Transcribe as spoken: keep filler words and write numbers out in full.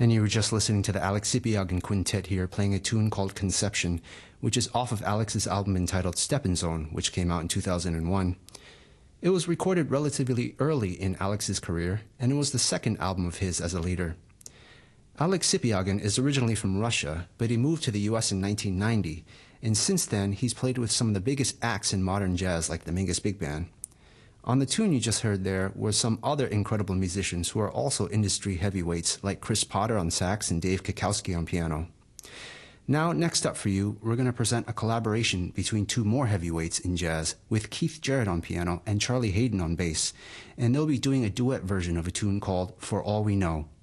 And you were just listening to the Alex Sipiagin Quintet here playing a tune called Conception, which is off of Alex's album entitled Steppin' Zone, which came out in two thousand one. It was recorded relatively early in Alex's career, and it was the second album of his as a leader. Alex Sipiagin is originally from Russia, but he moved to the U S in nineteen ninety, and since then he's played with some of the biggest acts in modern jazz like the Mingus Big Band. On the tune you just heard there were some other incredible musicians who are also industry heavyweights like Chris Potter on sax and Dave Kikowski on piano. Now, next up for you, we're going to present a collaboration between two more heavyweights in jazz with Keith Jarrett on piano and Charlie Haden on bass, and they'll be doing a duet version of a tune called For All We Know.